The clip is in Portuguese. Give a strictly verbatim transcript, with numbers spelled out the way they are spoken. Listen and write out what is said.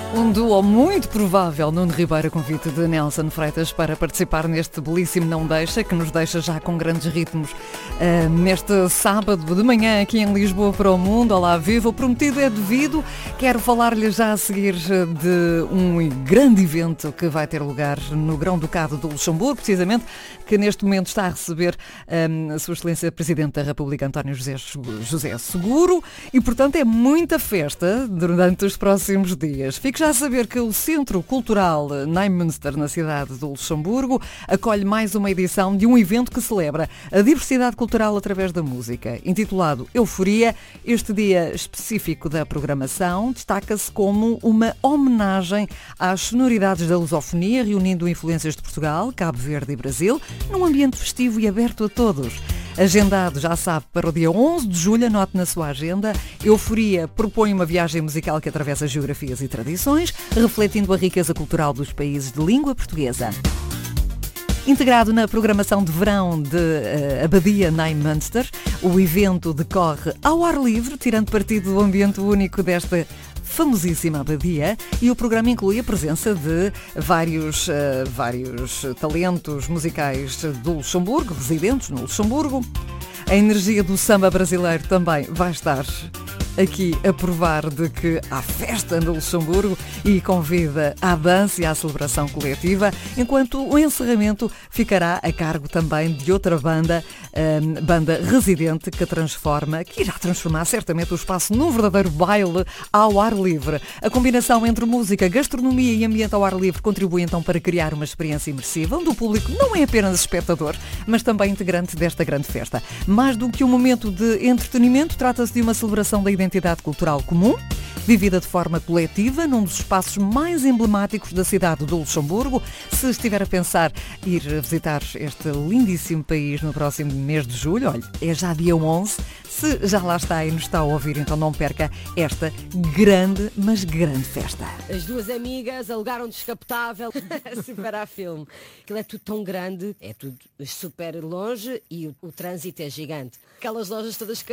Um duo muito provável, Nuno Ribeiro, convite de Nelson Freitas para participar neste belíssimo Não Deixa, que nos deixa já com grandes ritmos uh, neste sábado de manhã aqui em Lisboa para o Mundo. Olá, viva! O prometido é devido. Quero falar-lhe já a seguir de um grande evento que vai ter lugar no Grão-Ducado do Luxemburgo, precisamente, que neste momento está a receber um, a Sua Excelência Presidente da República, António José, José Seguro, e, portanto, é muita festa durante os próximos dias. Fique já a saber que o Centro Cultural Neumünster, na cidade do Luxemburgo, acolhe mais uma edição de um evento que celebra a diversidade cultural através da música. Intitulado Euforia, este dia específico da programação destaca-se como uma homenagem às sonoridades da lusofonia, reunindo influências de Portugal, Cabo Verde e Brasil, num ambiente festivo e aberto a todos. Agendado, já sabe, para o dia onze de julho, anote na sua agenda. Euforia propõe uma viagem musical que atravessa geografias e tradições, refletindo a riqueza cultural dos países de língua portuguesa. Integrado na programação de verão de uh, Abadia Neumünster, o evento decorre ao ar livre, tirando partido do ambiente único desta famosíssima abadia, e o programa inclui a presença de vários, uh, vários talentos musicais do Luxemburgo, residentes no Luxemburgo. A energia do samba brasileiro também vai estar aqui a provar de que há festa no Luxemburgo e convida à dança e à celebração coletiva, enquanto o encerramento ficará a cargo também de outra banda, um, banda residente, que transforma, que irá transformar certamente o espaço num verdadeiro baile ao ar livre. A combinação entre música, gastronomia e ambiente ao ar livre contribui então para criar uma experiência imersiva, onde o público não é apenas espectador, mas também integrante desta grande festa. Mais do que um momento de entretenimento, trata-se de uma celebração da identidade cultural comum, vivida de forma coletiva num dos espaços mais emblemáticos da cidade do Luxemburgo. Se estiver a pensar ir visitar este lindíssimo país no próximo mês de julho, olha, é já dia onze, se já lá está e nos está a ouvir, então não perca esta grande, mas grande festa. As duas amigas alugaram um descapotável super a filme. Aquilo é tudo tão grande, é tudo super longe e o, o trânsito é gigante. Aquelas lojas todas